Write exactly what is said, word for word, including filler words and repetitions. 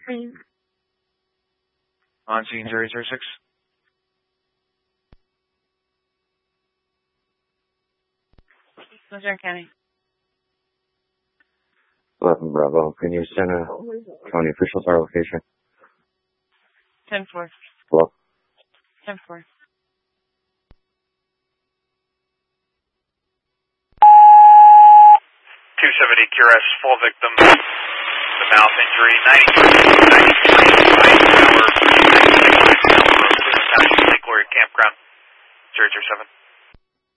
please. On scene zero zero six. Missouri County. eleven Bravo. Can you send a county official to our location? ten four. Hello? ten four. two seventy Q R S, full victim, the mouth injury, ninety-three, ninety-three, nine hour, Cleveland County, Lake Glory Campground, zero zero seven.